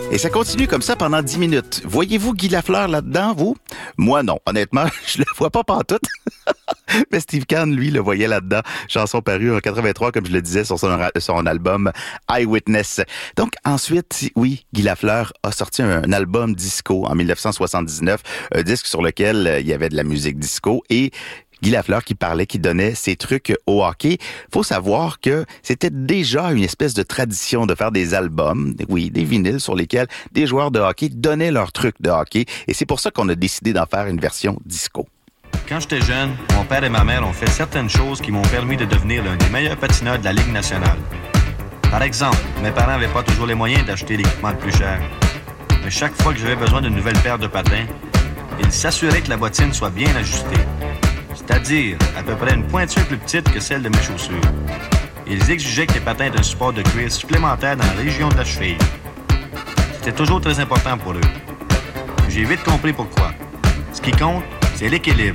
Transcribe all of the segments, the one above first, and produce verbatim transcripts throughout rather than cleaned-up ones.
Et ça continue comme ça pendant dix minutes. Voyez-vous Guy Lafleur là-dedans, vous? Moi, non. Honnêtement, je le vois pas pantoute. Mais Steve Kahn, lui, le voyait là-dedans. Chanson parue en quatre-vingt-trois, comme je le disais, sur son, son album Eyewitness. Donc, ensuite, oui, Guy Lafleur a sorti un, un album disco en dix-neuf cent soixante-dix-neuf, un disque sur lequel euh, il y avait de la musique disco et Guy Lafleur qui parlait, qui donnait ses trucs au hockey. Faut savoir que c'était déjà une espèce de tradition de faire des albums, oui, des vinyles sur lesquels des joueurs de hockey donnaient leurs trucs de hockey. Et c'est pour ça qu'on a décidé d'en faire une version disco. Quand j'étais jeune, mon père et ma mère ont fait certaines choses qui m'ont permis de devenir l'un des meilleurs patineurs de la Ligue nationale. Par exemple, mes parents n'avaient pas toujours les moyens d'acheter l'équipement le plus cher. Mais chaque fois que j'avais besoin d'une nouvelle paire de patins, ils s'assuraient que la bottine soit bien ajustée. C'est-à-dire à peu près une pointure plus petite que celle de mes chaussures. Ils exigeaient que les patins aient un support de cuir supplémentaire dans la région de la cheville. C'était toujours très important pour eux. J'ai vite compris pourquoi. Ce qui compte, c'est l'équilibre.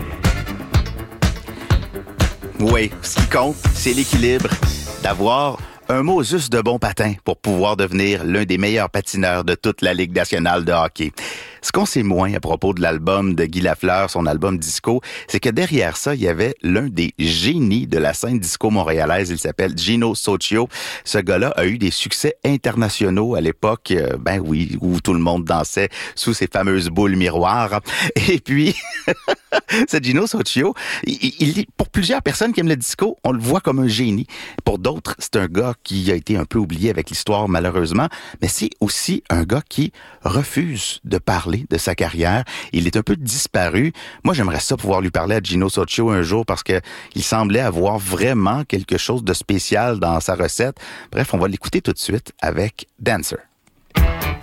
Oui, ce qui compte, c'est l'équilibre. D'avoir un mot juste de bon patin pour pouvoir devenir l'un des meilleurs patineurs de toute la Ligue nationale de hockey. Ce qu'on sait moins à propos de l'album de Guy Lafleur, son album disco, c'est que derrière ça, il y avait l'un des génies de la scène disco montréalaise. Il s'appelle Gino Soccio. Ce gars-là a eu des succès internationaux à l'époque, euh, ben oui, où tout le monde dansait sous ces fameuses boules miroirs. Et puis, ce Gino Soccio, il, il, pour plusieurs personnes qui aiment le disco, on le voit comme un génie. Pour d'autres, c'est un gars qui a été un peu oublié avec l'histoire, malheureusement, mais c'est aussi un gars qui refuse de parler de sa carrière. Il est un peu disparu. Moi, j'aimerais ça pouvoir lui parler à Gino Soccio un jour parce que il semblait avoir vraiment quelque chose de spécial dans sa recette. Bref, on va l'écouter tout de suite avec Dancer.